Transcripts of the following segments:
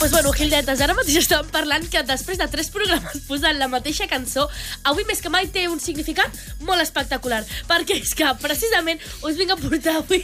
Pues bueno, Gildetes, ara mateix estàvem parlant que després de 3 programes posant la mateixa cançó, avui més que mai té un significat molt espectacular, perquè és que precisament us vinc a portar avui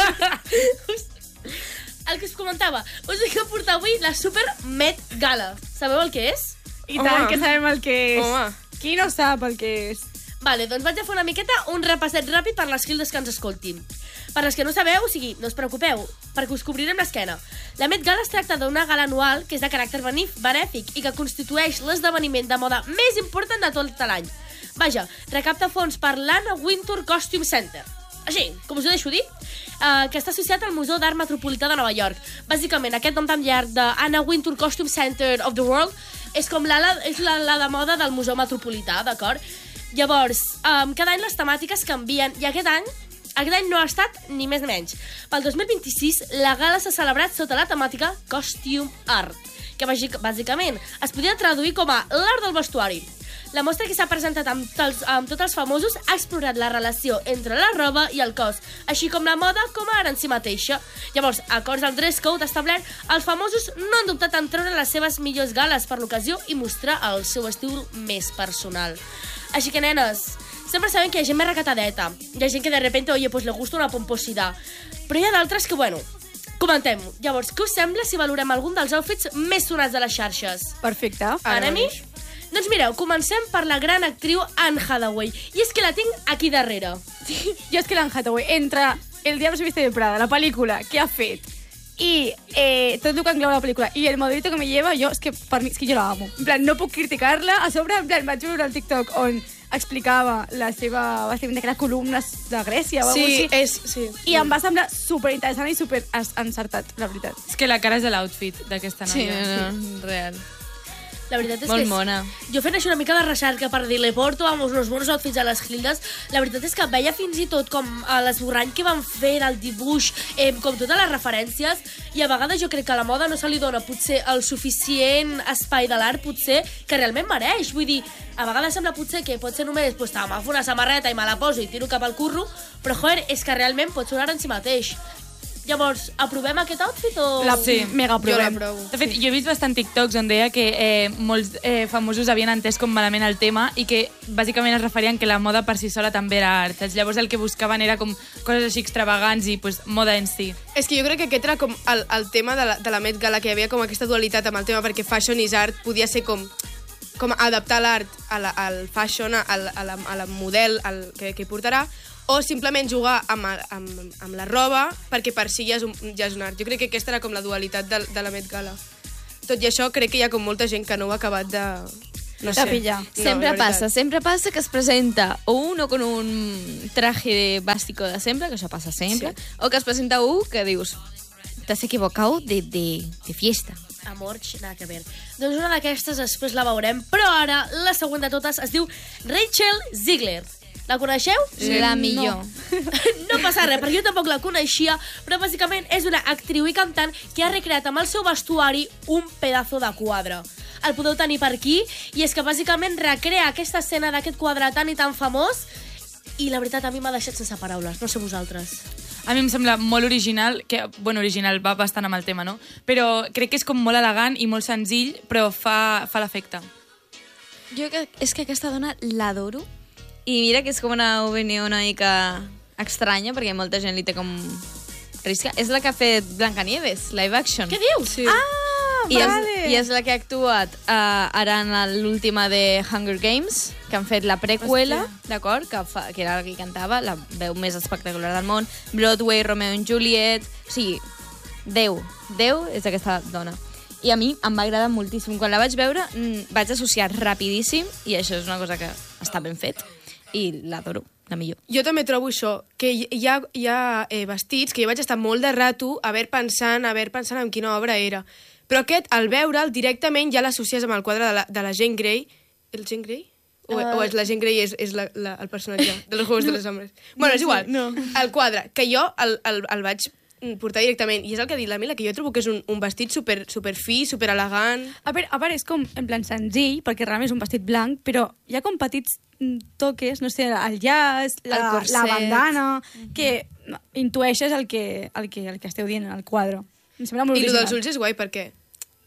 el que us comentava, us vinc a portar avui la Super Met Gala. Sabeu el que és? I tant que sabem el que és. Home. Qui no sap el que és? Vale, doncs vaig a fer una miqueta un repasset ràpid per les Gildes que ens escoltin. Per les que no sabeu, o sigui, no us preocupeu, perquè us cobrirem l'esquena. La Met Gala es tracta d'una gala anual que és de caràcter benèfic i que constitueix l'esdeveniment de moda més important de tot l'any. Vaja, recapta fons per l'Anna Wintour Costume Center. Així, com us ho deixo dir, que està associat al Museu d'Art Metropolità de Nova York. Bàsicament, aquest nom tan llarg d'Anna Wintour Costume Center of the World és com l'ala de moda del Museu Metropolità, d'acord? Llavors, cada any les temàtiques canvien i aquest any no ha estat ni més ni menys. Pel 2026, la gala s'ha celebrat sota la temàtica Costume Art, que bàsicament es podia traduir com a l'art del vestuari. La mostra que s'ha presentat amb tots els famosos ha explorat la relació entre la roba i el cos, així com la moda com a art en si mateixa. Llavors, acords del dress code establert, els famosos no han dubtat en treure les seves millors gales per l'ocasió i mostrar el seu estil més personal. Així que, nenes, sempre sabem que hi ha gent més recatadeta. Hi ha gent que de repente, oye, pues le gusta una pomposidad. Però hi ha d'altres que, bueno, comentem-ho. Llavors, què us sembla si valorem algun dels outfits més sonats de les xarxes? Perfecte. Anem-hi? Doncs mireu, comencem per la gran actriu Anne Hathaway. I és que la tinc aquí darrere. Jo és que l'Anne Hathaway, entre El Diablo se viste de Prada, la pel·lícula que ha fet, i tot el que engloba la pel·lícula, i el modelito que me lleva, jo, és que per mi, és que jo la amo. En plan, no puc criticar-la. A sobre, en plan, vaig veure el TikTok on explicava la seva, bàsicament, que era columnes de Grècia o alguna cosa sí. I em va semblar superinteressant i super encertat, la veritat. És que la cara és de l'outfit d'aquesta Sí, noia. no, real. La veritat és Molt que mona. Jo fent així una mica de recerca per dir, le porto vamos, uns bons outfits a les Gildes, la veritat és que veia fins i tot com l'esborrany que van fer del dibuix, com totes les referències, i a vegades jo crec que a la moda no se li dona potser el suficient espai de l'art, potser, que realment mereix. Vull dir, a vegades sembla potser que pot ser només pues, m'agafo una samarreta i me la poso i tiro cap al curro, però, joder, és que realment pot ser un art en si mateix. Llavors, aprovem aquest outfit o...? Sí. Mega Jo provem. l'aprovo. De fet, jo he vist bastant TikToks on deia que molts famosos havien entès com malament el tema i que bàsicament es referien que la moda per si sola també era art. Llavors el que buscaven era com coses així extravagants i pues, moda en si. És que jo crec que aquest era com el tema de la Met Gala, que hi havia com aquesta dualitat amb el tema, perquè fashion is art podia ser com adaptar l'art al fashion, a la model que hi portarà, o simplement jugar amb la roba, perquè per si ja és un art. Jo crec que aquesta era com la dualitat de la Met Gala. Tot i això, crec que hi ha com molta gent que no ho ha acabat de... No sé. pillar. Siempre la veritat. siempre pasa que es presenta o uno con un traje básico de siempre, que eso pasa siempre, o que es presenta uno que dius, t'has equivocado de fiesta. Amor, nada que ver. Doncs una d'aquestes després la veurem, però ara la següent de totes es diu Rachel Ziegler. La coneixeu? La millor. No passa res, perquè jo tampoc la coneixia, però bàsicament és una actriu i cantant que ha recreat amb el seu vestuari un pedazo de quadre. El podeu tenir per aquí, i és que bàsicament recrea aquesta escena d'aquest quadre tan i tan famós, i la veritat a mi m'ha deixat sense paraules, no sé vosaltres. A mi em sembla molt original, que, bueno, original va bastant amb el tema, no? Però crec que és com molt elegant i molt senzill, però fa l'efecte. Jo és que aquesta dona l'adoro, i mira que és com una opinió una mica estranya, perquè molta gent li té com risca. És la que ha fet Blancanieves, live action. Què dius? Sí. I és la que ha actuat ara en l'última de Hunger Games, que han fet la preqüela, d'acord? Que era la que cantava, la veu més espectacular del món. Broadway, Romeo and Juliet... O sigui, Déu és aquesta dona. I a mi em va agradar moltíssim. Quan la vaig veure, vaig associar rapidíssim, i això és una cosa que està ben fet, i l'adoro, la millor. Jo també trobo això, que hi ha vestits que jo vaig estar molt de rato a veure pensant en quina obra era. Però aquest, al veure'l, directament ja l'associes amb el quadre de la Jane Grey. El Jane Grey? O és la Jane Grey és el personatge de los Juegos de los Hombres? Bueno, és igual. No. El quadre, que jo el vaig portar directament. I és el que ha dit la Mila, que jo trobo que és un vestit super fi, super elegant. A veure, és com en plan senzill, perquè realment és un vestit blanc, però hi ha com petits toques, no sé, el llaç, El corset. la bandana, que intueixes el que esteu dient en el quadre. Em sembla molt I el original. dels ulls és guai perquè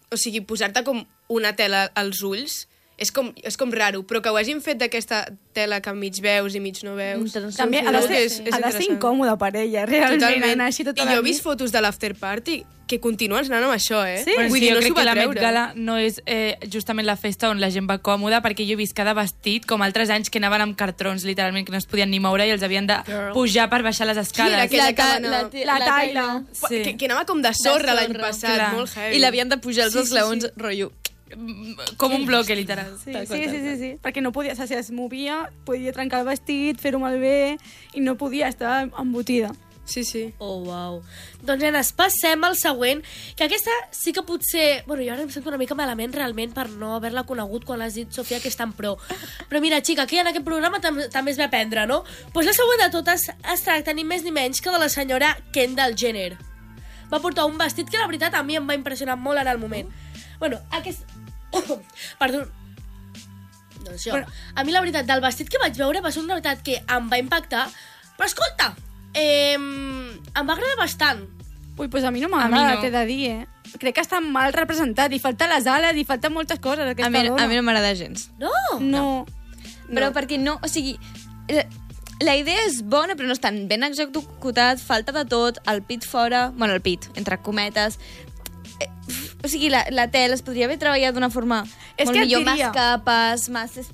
o sigui, posar-te com una tela als ulls és com raro, però que ho hagin fet d'aquesta tela que mig veus i mig no veus... També ha de ser incòmode per ella, realment. Totalment. Anar així tota I la jo he vist fotos de l'after party que continuen anant amb això, Sí? Bueno, Vull sí, dir, jo no crec s'ho va que la Met treure. Gala no és justament la festa on la gent va còmoda, perquè jo he vist cada vestit, com altres anys que anaven amb cartrons, literalment, que no es podien ni moure i els havien de pujar per baixar les Qui era escales. aquella que va anar... La Taila. Sí. Que anava com de sorra l'any passat, Clar. molt heavy. I l'havien de pujar els esglaons, rotllo. Com un bloque, literal. Sí, perquè no podia, si es movia, podia trencar el vestit, fer-ho malbé, i no podia estar embotida. Sí, sí. Oh, uau. Doncs, nenes, passem al següent, que aquesta sí que potser... Bueno, jo ara em sento una mica malament realment per no haver-la conegut quan l'has dit, Sofia, que és tan pro. Però mira, xica, aquí en aquest programa també es ve a aprendre, no? Doncs la següent de totes es tracta ni més ni menys que de la senyora Kendall Jenner. Va portar un vestit que, la veritat, a mi em va impressionar molt en el moment. Bueno, Perdó. No, això. Bueno. A mi, la veritat, del vestit que vaig veure va ser una veritat que em va impactar. Però, escolta, em va agradar bastant. Ui, doncs a mi no A mi m'agrada, no. t'he de dir, Crec que està mal representat, i falta les ales, i falta moltes coses, aquesta A dona. mi no m'agrada gens. No? No. Però perquè no, o sigui, la idea és bona, però no és tan ben executat, falta de tot, el pit fora, bueno, el pit, entre cometes. O sigui, la tela es podria haver treballat d'una forma És molt que et millor, diria- més capes,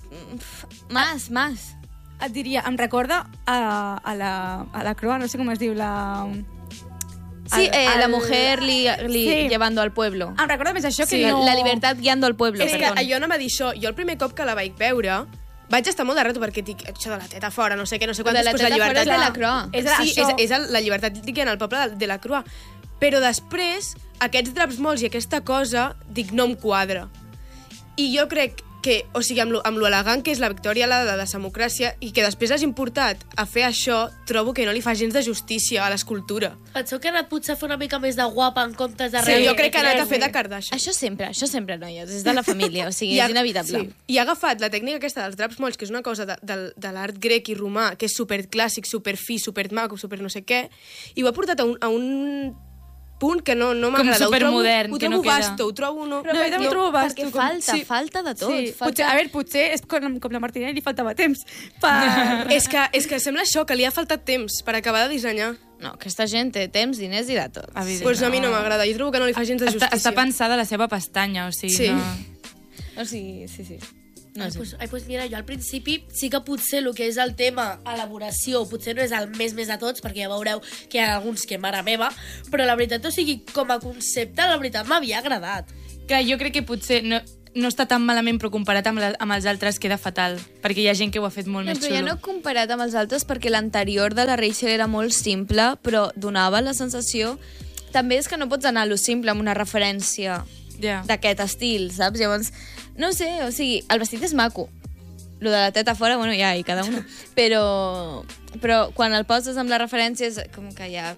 més. Et diria, em recorda a la Croa, no sé com es diu, la... Sí, al- la mujer Sí. llevando al pueblo. Em recorda més això que Sí, no... la libertad guiando al pueblo, És que perdón. jo anava a dir això. Jo el primer cop que la vaig veure vaig estar molt de rato perquè dic, això de la teta fora, no sé què, no sé quant, De la després la teta fora llibertat... és de la Croix. Sí, això. és la llibertat dic, en el poble de la Croix. Però després, aquests draps molts i aquesta cosa, dic, no em quadra. I jo crec que, o sigui, amb lo elegant que és la Victòria la de democràcia i que després hagin portat a fer això, trobo que no li fa gens de justícia a l'escultura. Penseu que ha anat potser a fer una mica més de guapa en comptes de Sí, jo crec que ha anat a fer de Kardashian. Això sempre, noies, és de la família, o sigui, és inevitable. Sí. I ha agafat la tècnica aquesta dels draps molls, que és una cosa de l'art grec i romà, que és superclàssic, superfi, supermaco, super no sé què, i ho ha portat a un punt que no m'agrada. supermodern, ho que trobo no queda. vasto, ho trobo... No, No, jo també ho trobo vasto. Perquè falta de tot. Sí, Falta... potser és com la Martinelli, li faltava temps per... és que sembla això, que li ha faltat temps per acabar de dissenyar. No, aquesta gent té temps, diners i de tot. Evident. Pues a mi no m'agrada, jo trobo que no li fa gens de justícia. Està pensada la seva pestanya, o sigui, Sí. no... O sigui, sí. No sé. Pues mira, jo al principi sí que potser el que és el tema elaboració potser no és el més de tots, perquè ja veureu que hi ha alguns que mare meva, però la veritat, o sigui, com a concepte, la veritat m'havia agradat. Que jo crec que potser no està tan malament, però comparat amb els altres queda fatal, perquè hi ha gent que ho ha fet molt No, més però xulo. ja no comparat amb els altres, perquè l'anterior de la Rachel era molt simple, però donava la sensació... També és que no pots anar a lo simple amb una referència Ja. d'aquest estil, saps? Llavors, no sé, o sigui, el vestit és maco. Lo de la teta fora, bueno, ja, i cada una. Però quan el poses amb les referències, com que ja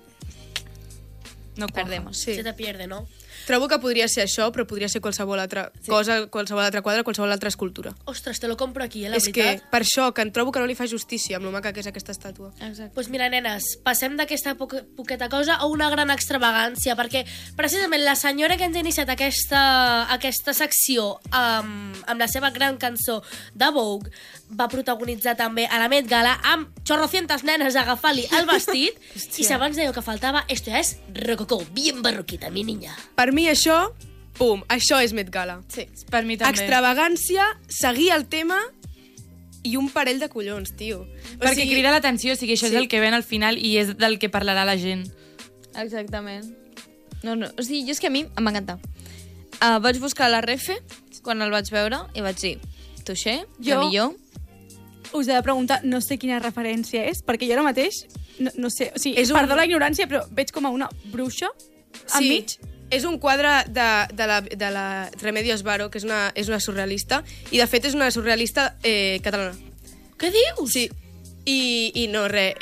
No cuaja. perdemos. Sí. Se te pierde, no? Trobo que podria ser això, però podria ser qualsevol altra cosa, qualsevol altre quadre, qualsevol altra escultura. Ostres, te lo compro aquí, la És que veritat. per això, que em trobo que no li fa justícia amb lo maca que és aquesta estàtua. Exacte. Pues mira, nenes, passem d'aquesta poqueta cosa a una gran extravagància, perquè precisament la senyora que ens ha iniciat aquesta secció amb la seva gran cançó de Vogue va protagonitzar també a la Met Gala amb chorrocientas nenes a agafar-li el vestit i s'abans deia que faltava esto ja és rococó, bien barroquita, mi niña. Per mi això, pum, això és Met Gala. Sí. Per mi també. Extravagància, seguir el tema i un parell de collons, tio. Perquè crida l'atenció, o sigui, això Sí. és el que ven al final i és del que parlarà la gent. Exactament. No, o sigui, jo és que a mi em va encantar. Vaig buscar la refe quan el vaig veure i vaig dir, touché, Jo- jo millor. Us he de preguntar, no sé quina referència és, perquè jo ara mateix, no sé, o sigui, És un- perdó la ignorància, però veig com a una bruixa enmig. És un quadre de la Remedios Varo, que és una surrealista, i de fet és una surrealista catalana. Què dius? Sí. I no, res...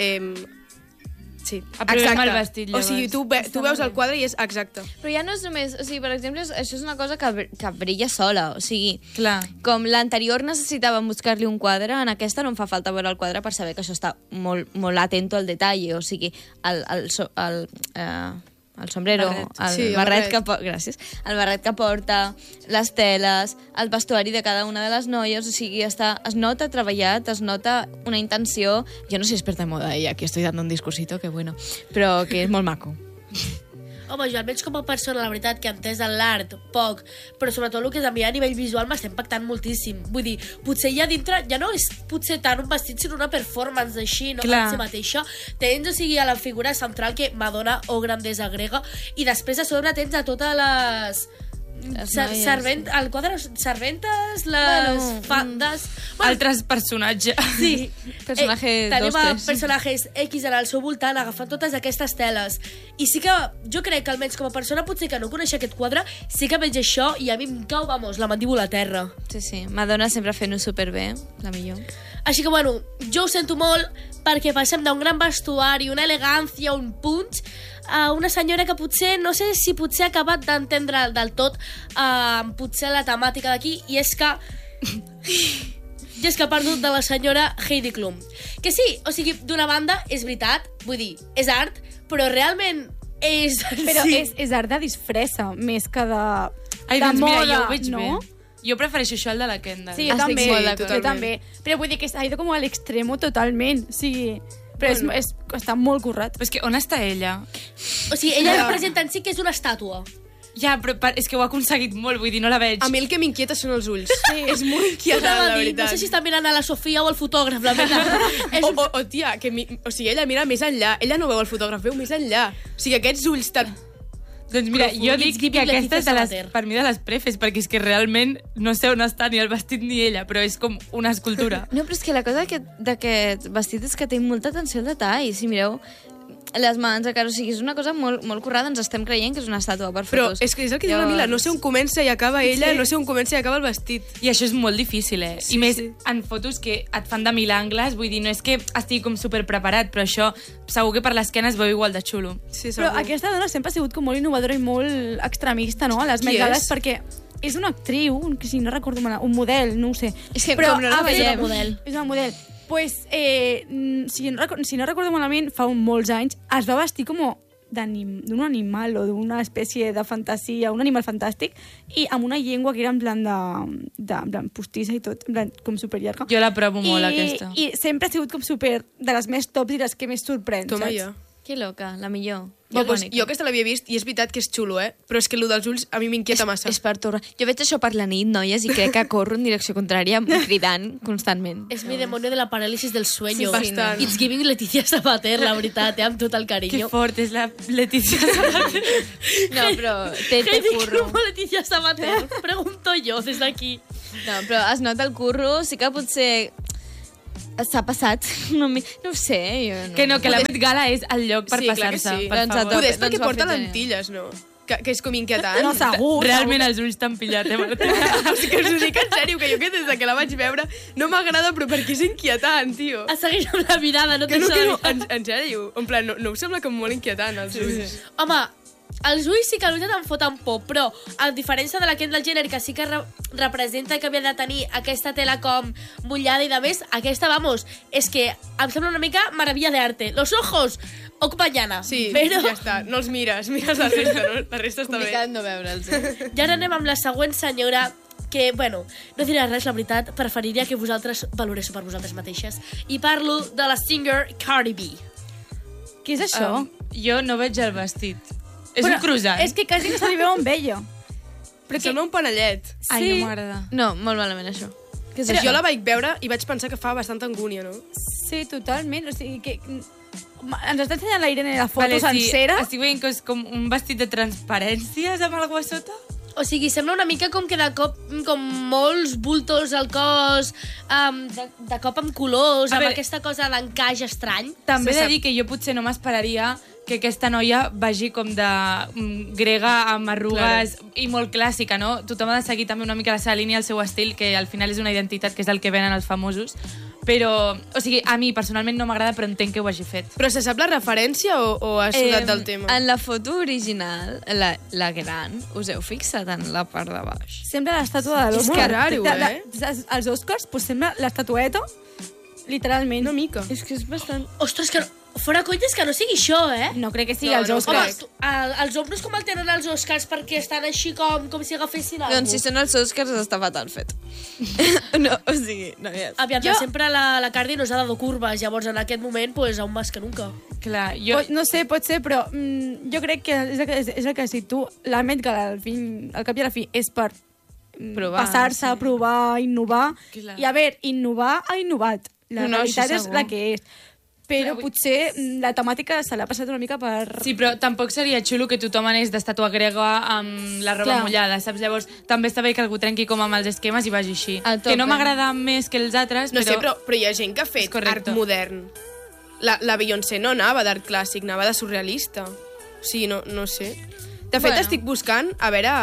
sí, Aprovem el vestit, O sigui, llavors. tu veus el quadre i és exacte. Però ja no és només... O sigui, per exemple, això és una cosa que brilla sola. O sigui, Clar. com l'anterior necessitava buscar-li un quadre, en aquesta no em fa falta veure el quadre per saber que això està molt atento al detall. O sigui, el el sombrero, el Sí, el barret barret. gràcies, el barret que porta, les teles, el vestuari de cada una de les noies, o sigui, es nota treballat, es nota una intenció. Jo no soy experta en moda, y aquí estoy dando un discursito, que bueno, però que és molt maco. Home, jo almenys com a persona, la veritat, que he entès en l'art poc, però sobretot el que és a mi a nivell visual m'està impactant moltíssim. Vull dir, potser ja dintre, ja no és potser tant un vestit, sinó una performance així, no? Clar. En si mateixa. Tens, o sigui, a la figura central que Madonna o grandesa grega, i després a sobre tens a totes les... el quadre, serventes, les fandes... Altres personatges. Sí. Personaje tenim dos, a tres. personatges X en el seu voltant agafant totes aquestes teles. I sí que jo crec que almenys com a persona potser que no coneixia aquest quadre, sí que veig això i a mi em cau, vamos, la mandíbula a terra. Sí, sí, Madonna sempre fent-ho superbé, la millor. Així que, bueno, jo ho sento molt perquè passem d'un gran vestuari, una elegància, un punch, a una senyora que potser, no sé si potser ha acabat d'entendre del tot potser la temàtica d'aquí, i és que parlo de la senyora Heidi Klum. Que sí, o sigui, d'una banda, és veritat, vull dir, és art, però realment és... Però sí. és art de disfressa, més que de, Ai, de doncs moda, mira, jo ho veig no? bé. Jo prefereixo això al de la Kendall. Sí, jo Estic també, molt d'acord. jo també. Però vull dir que ha ido com a l'extremo totalment. Sí, però està molt currat. Però és que on està ella? O sigui, ella representa en si que és una estàtua. Ja, però és que ho ha aconseguit molt, vull dir, no la veig. A mi el que m'inquieta són els ulls. Sí. És molt T'ho inquietant, anava la a dir, veritat. no sé si està mirant a la Sofia o al fotògraf, la veritat. O tia, o sigui, ella mira més enllà. Ella no veu el fotògraf, veu més enllà. O sigui, aquests ulls tan... Doncs mira, jo It's dic giving que aquesta és Letizia Sabater. per mi de les prefes, perquè és que realment no sé on està ni el vestit ni ella, però és com una escultura. No, però és que la cosa d'aquest vestit és que té molta atenció al detall. Si mireu les mans, o sigui, és una cosa molt, molt currada, ens estem creient que és una estàtua per Però fotos. és que és el que diu la Mila, no sé on comença i acaba ella, Sí. no sé on comença i acaba el vestit. I això és molt difícil, eh? Sí, I més sí. en fotos que et fan de 1000 angles, vull dir, no és que estigui com super preparat, però això segur que per l'esquena es veu igual de xulo. Sí, Però segur. aquesta dona sempre ha sigut com molt innovadora i molt extremista, no? A les Qui Met Gales, és? perquè és una actriu, que si no recordo mal, un model, no ho sé. És que Però com no la ha fet- veiem. És una model. Pues, si no recordo malament, fa molts anys, es va vestir com d'un animal o d'una espècie de fantasia, un animal fantàstic, i amb una llengua que era en plan en plan postissa i tot, en plan com superllarga. Jo la provo molt, aquesta. I sempre ha sigut com super de les més tops i les que més sorprèn, Toma saps? ja. Que loca, la millor. Bueno, doncs, jo aquesta l'havia vist i és veritat que és xulo, però és que el dels ulls a mi m'inquieta massa. És per torre. Jo veig això per la nit, noies, i crec que corro en direcció contrària cridant constantment. És mi demonio de la parálisis del sueño. Sí, bastant. It's giving Letizia Sabater, la veritat, amb tot el Que carinyo. fort és la Letizia Sabater. No, però té Heidi curro. Klum o Letizia Sabater? Pregunto jo des d'aquí. No, però es nota el curro, sí que potser s'ha passat una mica... No ho sé, jo no... Que no, que la Met Gala és el lloc per Sí, clar que passar-se, sí. per Doncs a favor. tope. Poder és perquè doncs ho ha porta fet lentilles, no? Que és com inquietant. No, segur. Realment els ulls t'han pillat, Marta? O sigui, que us ho dic en sèrio, que jo que des que la vaig veure no m'agrada, però perquè és inquietant, tio. Es segueix amb la mirada, no Que tens no, la en sèrio. En plan, no us sembla com molt inquietant, els ulls? Home, els ulls sí que a veritat em foten por, però a diferència de la Kendall Jenner, que sí que representa que havia de tenir aquesta tela com mullada i de més, aquesta, vamos, és que em sembla una mica maravilla de arte. Los ojos, ocupa llana. Sí, però... ja està. No els mires la resta, no? La resta està bé. Complicat no veure'ls. I ara anem amb la següent senyora que, bueno, no diré res, la veritat, preferiria que vosaltres valoréssiu per vosaltres mateixes. I parlo de la singer Cardi B. Què és això? Jo no veig el vestit. És Però un croissant. És que quasi no se li veu amb ella. Però sembla un panellet. Ai, Sí. no m'agrada. No, molt malament, això. Què és Però això? jo la vaig veure i vaig pensar que fa bastanta angúnia, no? Sí, totalment. O sigui que... Ens està ensenyant la Irene la foto sencera. Estic veient que és com un vestit de transparències amb alguna cosa a sota. O sigui, sembla una mica com que de cop, com molts bultos al cos, de cop amb colors, A amb veure, aquesta cosa d'encaix estrany. També he Se de sap. dir que jo potser no m'esperaria que aquesta noia vagi com de grega amb arrugues i molt clàssica, no? Tothom ha de seguir també una mica la seva línia, el seu estil, que al final és una identitat, que és el que venen els famosos. Però, o sigui, a mi personalment no m'agrada, però entenc que ho hagi fet. Però se sap la referència o has sudat del tema? En la foto original, la gran, us heu fixat en la part de baix? Sembla l'estàtua de És l'Oscar. molt raro, Els Oscars, pues, sembla l'estatueta, literalment. Una mica. És que és bastant... Ostres, que Fora conyes que no sigui això, No crec que sigui No, els no Oscars. Home, els hombres com el tenen els Oscars perquè estan així com si agafessin alguna Doncs si són els Oscars està fatal fet. No, o sigui, noies. Aviam, sempre la Cardi nos ha dado curves, llavors en aquest moment, pues, aún más que nunca. Clar, jo... No sé, pot ser, però jo crec que és el que si tu la Met Gala, al cap i a la fi, és per Provar, passar-se, provar, innovar. Clar. I a veure, innovar ha innovat. La No, realitat això és segur. la que és. Però potser la temàtica se l'ha passat una mica per... Sí, però tampoc seria xulo que tothom anés d'estàtua grega amb la roba Clar. mullada, saps? Llavors, també està bé que algú trenqui com amb els esquemes i vagi així. El Que no tope. m'agrada més que els altres, No sé, però... però hi ha gent que ha fet És correcte. art modern. La Beyoncé no anava d'art clàssic, anava de surrealista. O sigui, no sé. De fet, Bueno. estic buscant, a veure,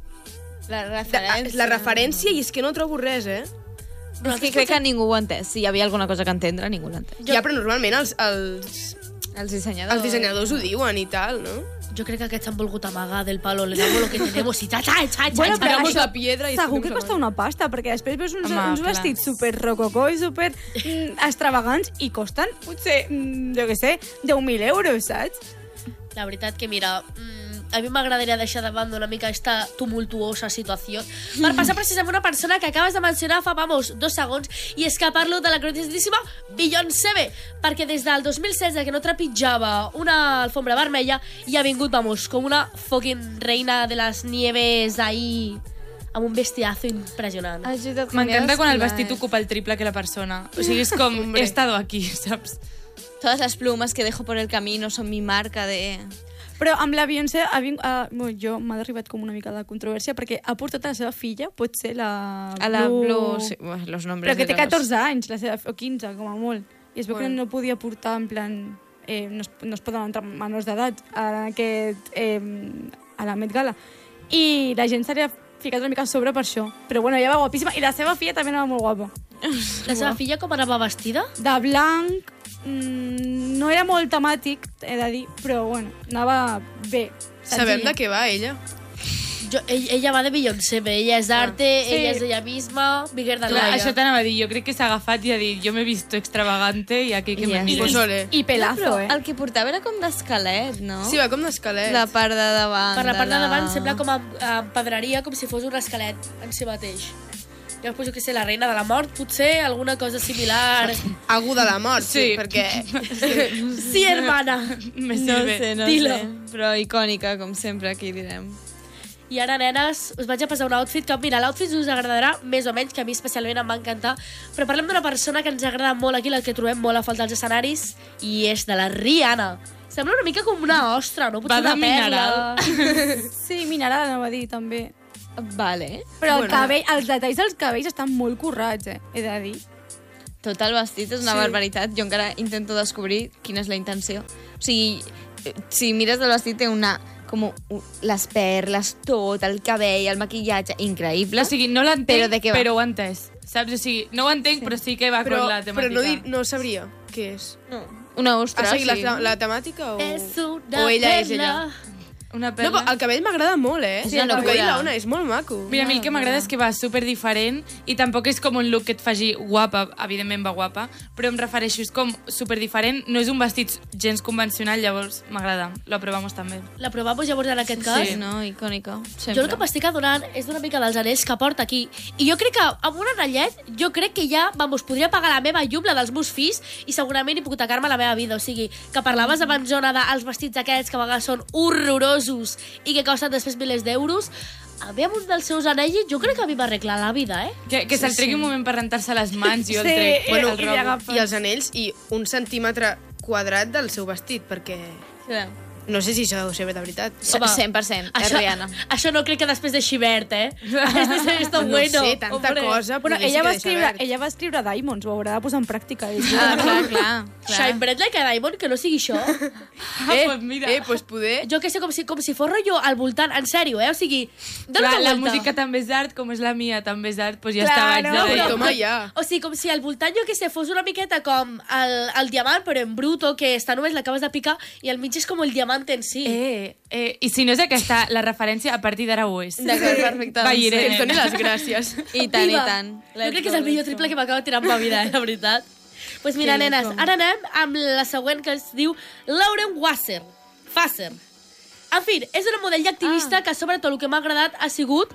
La referència. la referència i és que no trobo res, No, és que crec que ningú ho ha entès. Si hi havia alguna cosa que entendre, ningú l'ha entès. Ja, però normalment els Els dissenyadors. dissenyadors ho diuen i tal, no? Jo crec que aquests han volgut amagar del palo, le damos lo que tenemos i Bueno, però Tiramos això la piedra i segur estem que costa una pasta, perquè després veus uns Home, clar. vestits super rococó i super extravagants i costen, potser, jo què sé, 10.000 euros, saps? La veritat que, mira, a mi m'agradaria deixar de banda una mica esta tumultuosa situació per passar precisament una persona que acabes de mencionar fa, 2 segons, i és que parlo de la conegutíssima Beyoncé, perquè des del 2016 que no trepitjava una alfombra vermella i ha vingut, com una fucking reina de les nieves ahí, amb un vestidazo impressionant. M'encanta quan el vestit ocupa el triple que la persona. O sigui, és com, he estado aquí, saps? Todas las plumas que dejo por el camino son mi marca de... Però amb la Beyoncé jo m'ha arribat com una mica de controvèrsia perquè ha portat a la seva filla, pot ser la A la Blue... Sí, bueno, los nombres però que de té todos. 14 anys, la seva, o 15, com a molt. I es veu que no podia portar, en plan... no es poden entrar menors d'edat a la Met Gala. I la gent s'ha ficat una mica a sobre per això. Però bueno, ella va guapíssima. I la seva filla també anava molt guapa. La seva filla com anava vestida? De blanc, no era molt temàtic, he de dir, però bueno, anava bé. Sabem de què va, ella. Ella va de Beyoncé, ella és d'arte, ella és ella misma, Bigger than Clar, life. això t'anava a dir, jo crec que s'ha agafat i ha dit jo m'he visto extravagante i aquí que me mires. Pues ole. I pelazo, Però eh? el que portava era com d'esquelet, no? Sí, va com d'esquelet. La part de davant. Per la part de davant sembla com amb pedraria, com si fos un esquelet en si mateix. Jo poso que sé, la reina de la mort, potser alguna cosa similar. Algú de la mort, sí, Sí. perquè... Sí, hermana. Me No sirve. sé, no Dilo. sé. Però icònica, com sempre, aquí direm. I ara, nenes, us vaig a passar un outfit que, mira, l'outfit us agradarà més o menys, que a mi especialment em va encantar, però parlem d'una persona que ens agrada molt aquí, la que trobem molt a falta als escenaris, i és de la Rihanna. Sembla una mica com una ostra, no? Potser Va de una perla. Sí, mineral, anava a dir, també. Vale. Però el cabell, els detalls dels cabells estan molt currats, he de dir. Tot el vestit és una barbaritat. Jo encara intento descobrir quina és la intenció. O sigui, si mires el vestit té una... les perles, tot, el cabell, el maquillatge, increïble. O sigui, no l'entenc, Però de què va? però ho he entès. Saps? O sigui, no ho entenc, però sí que va Però, con la però temàtica. no sabria què és. Una ostra, Ha seguit sí. la temàtica o... És una o ella és perla. ella? Una No, perla. però el cabell m'agrada molt, eh? És una el que ha dit locura. l'Ona, és molt maco. Mira, a mi el que m'agrada és que va super diferent i tampoc és com un look que et faci guapa, evidentment va guapa, però em refereixo, és com super diferent, no és un vestit gens convencional, llavors m'agrada, lo aprovamos també. La provamos llavors en aquest cas. Sí, no? Icònica. Sempre. Jo el que m'estic adonant és d'una mica dels anells que porta aquí. I jo crec que amb un anellet, jo crec que ja, podria pagar la meva llum, la dels meus fills, i segurament hipotecar-me la meva vida. O sigui, que parlaves abans, Zona, dels vestits aquests que a vegades són horrorosos i que costen després milers d'euros. A mi, amb un dels seus anells, jo crec que a mi m'arregla la vida, eh? Que se'l tregui un moment per rentar-se les mans, jo el Sí, trec. Bueno, i li agafes. i els anells i 1 centímetre quadrat del seu vestit, perquè Sí. no sé si això deu ser de veritat. Home, 100%, és Rihanna. Això no crec que després deixi verd, eh? Esto No bueno. sé, tanta hombre. cosa, Bueno, potser sí que deixa verd. ella va escriure Diamonds, ho haurà de posar en pràctica. Ah, clar. Shine Bread Like a Diamond, que no sigui això. Pues mira. Pues poder... Jo que sé, com si fos rotllo al voltant, en sèrio, eh? O sigui, dona Clar, una la volta. música també és d'art, com és la mia també és d'art, doncs ja Claro, està, vaig però- de... Toma ja. O sigui, com si al voltant, jo que sé, fos una miqueta com el diamant, però en bruto, que està només l'acabes de picar, i al mig és com el diamant en si. I si no és aquesta la referència, a partir d'ara ho és. D'acord, perfecte. Va, Que Irene. ens doni les gràcies. I tant, i Viva. tant. Jo crec que és el millor triple que m'acaba tirant per vida, la veritat. Pues mira, Que nenes, com- ara anem amb la següent, que es diu Lauren Wasser. Fasser. En fi, és una model i activista que sobretot el que m'ha agradat ha sigut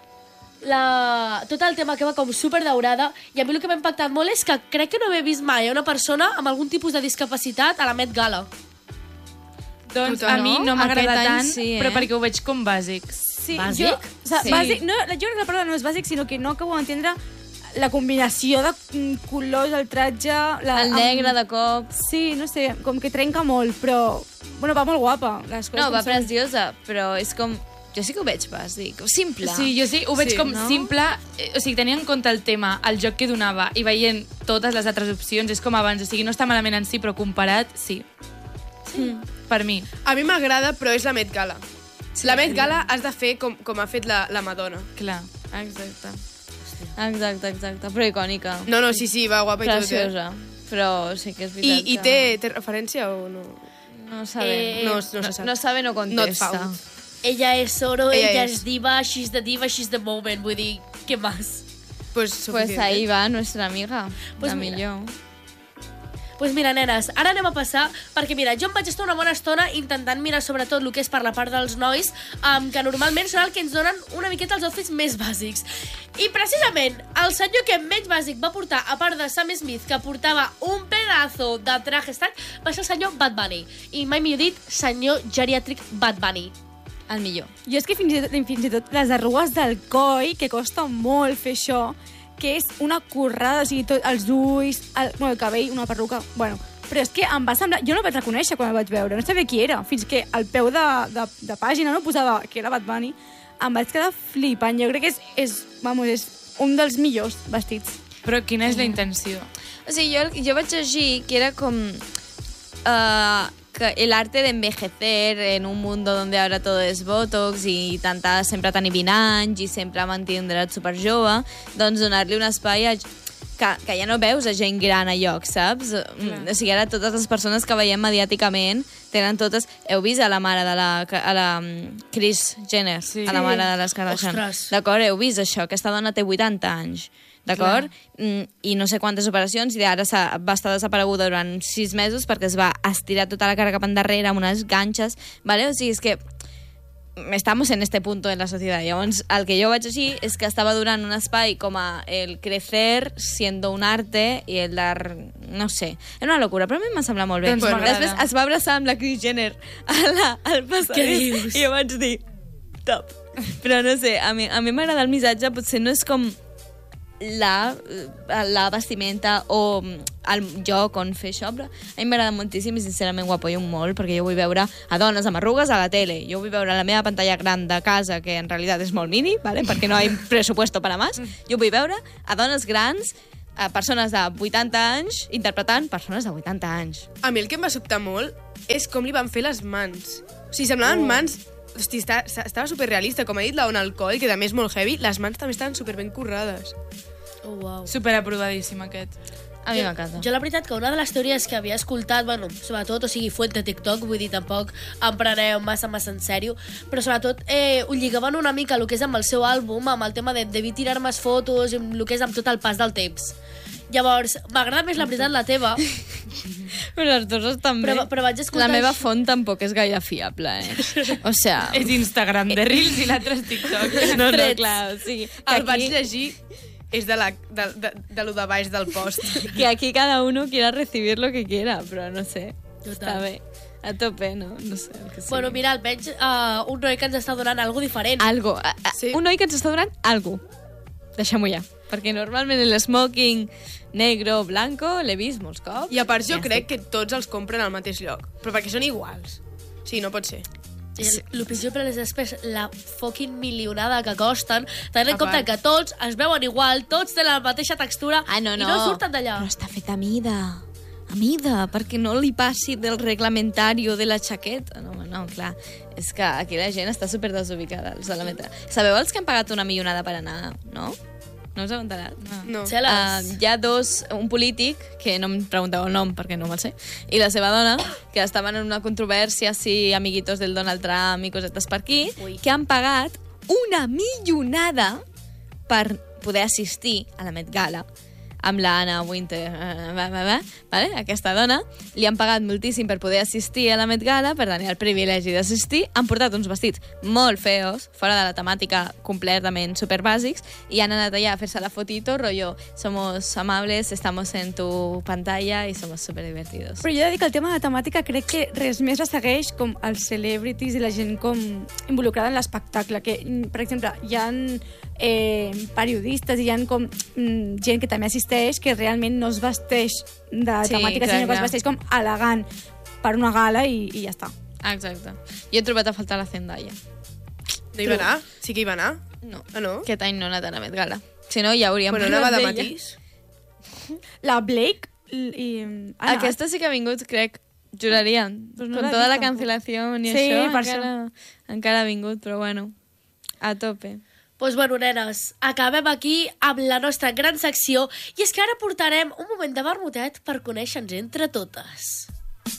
tot el tema que va com super daurada, i a mi el que m'ha impactat molt és que crec que no havia vist mai una persona amb algun tipus de discapacitat a la Met Gala. Doncs Total, a mi no no? m'agrada Aquest any tant, sí, però perquè ho veig com bàsic. Sí, Bàsic? O sea, Sí. bàsic, no, jo crec que la paraula no és bàsic, sinó que no acabo d'entendre la combinació de colors, el tratge... El negre de cop. Sí, no sé, com que trenca molt, però... Bueno, va molt guapa. Les coses No, com va són. preciosa, però és com... Jo sí que ho veig bàsic, simple. Sí, jo sí, ho veig Sí, com no? simple. O sigui, tenint en compte el tema, el joc que donava i veient totes les altres opcions, és com abans. O sigui, no està malament en si, però comparat, sí. Per mi. A mi m'agrada, però és la Met Gala. La Met Gala has de fer com ha fet la Madonna. Clar, exacte. Exacte, però icònica. No, sí, va guapa i tot. Preciosa. Però sí que és veritat I té referència o no? No sabem. No se sap. No sabe, no Not contesta. found. Ella és oro, Ella ella és. és diva, she's the moment, vull dir, què més? Pues, Pues suficient. ahí va nuestra amiga. Pues la mira. millor. Pues mira, nenes, ara anem a passar, perquè mira, jo em vaig estar una bona estona intentant mirar sobretot el que és per la part dels nois, que normalment són el que ens donen una miqueta els outfits més bàsics. I precisament, el senyor que menys bàsic va portar, a part de Sam Smith, que portava un pedazo de traje stack, va ser el senyor Bad Bunny. I mai millor dit, senyor geriàtric Bad Bunny. El millor. Jo és que fins i tot les arrugues del coll, que costa molt fer això, que és una currada, o sigui, tot, els ulls, el cabell, una perruca... Bueno, però és que em va semblar... Jo no el vaig reconèixer quan el vaig veure, no sabia qui era, fins que al peu de pàgina no posava que era Bad Bunny. Em vaig quedar flipant. Jo crec que és un dels millors vestits. Però quina és la intenció? O sigui, jo vaig llegir que era com... que el arte de envejecer en un mundo donde ahora todo es botox i intentar sempre tenir 20 anys i sempre mantindre't super jove, doncs donar-li un espai a que ja no veus a gent gran a lloc, saps? O sigui, ara totes les persones que veiem mediàticament tenen totes... Heu vist a la mare de la Kris Jenner, Sí. a la mare de les Kardashian. Ostres. D'acord? Heu vist això? Aquesta dona té 80 anys. D'acord? I no sé quantes operacions, i ara va estar desapareguda durant 6 mesos perquè es va estirar tota la cara cap endarrere amb unes ganxes, ¿vale? O sigui, és que estamos en este punto en la sociedad. Llavors, el que jo vaig així és que estava durant un espai com a el crecer siendo un arte i el dar... No sé, era una locura, però a mi m'ha semblat molt bé. Doncs m'agrada. Després es va abraçar amb la Kris Jenner al passadís. Què dius? I jo vaig dir, top. Però no sé, a mi m'agrada el missatge, potser no és com la vestimenta o el lloc on fer això, però a mi m'agrada moltíssim i sincerament ho apoyo molt, perquè jo vull veure a dones amb arrugues a la tele, jo vull veure la meva pantalla gran de casa, que en realitat és molt mini, ¿vale? Perquè no hi ha presupuesto para más, jo vull veure a dones grans, a persones de 80 anys interpretant persones de 80 anys. A mi el que em va sobtar molt és com li van fer les mans. O sigui, semblaven mans... Hosti, estava superrealista. Com ha dit la Ona al coll, que també és molt heavy, les mans també estaven superben currades. Oh, wow. Superaprovadíssim, aquest. A mi m'encanta. Jo la veritat que una de les teories que havia escoltat, bueno, sobretot, o sigui, fuente TikTok, vull dir, tampoc em preneu massa en sèrio, però sobretot ho lligaven una mica el que és amb el seu àlbum, amb el tema de devia tirar més fotos, amb el que és amb tot el pas del temps. Llavors, m'agrada més la veritat la teva, Però les dues estan bé. però vaig escoltar... La meva font tampoc és gaire fiable, O sea... És Instagram de Reels i l'altre és TikTok. No, Trets. clar, o sigui... Que El vaig aquí, llegir és de lo de baix del post. que aquí cada uno quiera recibir lo que quiera, però no sé. Total. Està bé. A tope, no? No sé, el que sigui. Bueno, mira, almenys un noi que ens està donant algo diferent. Algo. Sí. Un noi que ens està donant algo. Deixem-ho ja. Perquè normalment el smoking negro, blanco, l'he vist molts cops. I a part jo Ja crec que tots els compren al mateix lloc. Però perquè són iguals. Sí, no pot ser. El pitjor per les després, la fucking milionada que costen, tenint en A compte part. que tots es veuen igual, tots tenen la mateixa textura Ah, no, no. i no surten d'allà. Però està fet a mida. A mida, perquè no li passi del reglamentari de la xaqueta. No, clar. És que aquí la gent està super desubicada. Els de la meta. Sabeu els que han pagat una milionada per anar, no? No us heu enterat? No. Celes. Hi ha un polític, que no em pregunteu el nom perquè no me'l sé, i la seva dona, que estaven en una controvèrsia, sí, amiguitos del Donald Trump i cosetes per aquí, Ui. que han pagat una milionada per poder assistir a la Met Gala amb la Anna Winter, vale? Aquesta dona, li han pagat moltíssim per poder assistir a la Met Gala, per tenir el privilegi d'assistir, han portat uns vestits molt feos, fora de la temàtica completament superbàsics, i han anat allà a fer-se la fotito, rotllo, somos amables, estamos en tu pantalla i somos superdivertidos. Però jo he de dir que el tema de la temàtica crec que res més la segueix com els celebrities i la gent com involucrada en l'espectacle, que, per exemple, hi ha periodistes i hi ha com gent que també assisteix que realment no es vesteix de temàtica, sinó que es vesteix com elegant per una gala i ja està. Exacte. Jo he trobat a faltar la Zendaya. No hi va anar? Sí que hi va anar? No. Ah, no? Aquest any no ha anat a la Met Gala. Si no, ja hauríem Bueno, parlat anava de d'ella. matís. La Blake Aquesta sí que ha vingut, crec, juraria. Pues no Con l'he toda la vist tampoc. cancelación i Sí, això, per encara ha vingut, però bueno, a tope. Doncs bueno, nenes, acabem aquí amb la nostra gran secció i és que ara portarem un moment de vermutet per conèixer-nos entre totes.